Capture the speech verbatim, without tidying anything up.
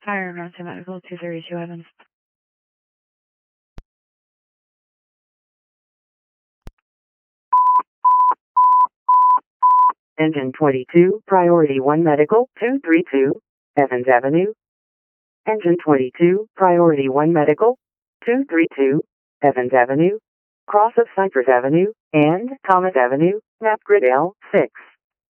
Fire Emergency Medical two thirty-two Evans. Engine twenty-two, Priority one Medical, two thirty-two, Evans Avenue. Engine twenty-two, Priority one Medical, two thirty-two, Evans Avenue. Cross of Cypress Avenue and Thomas Avenue, Map Grid L six.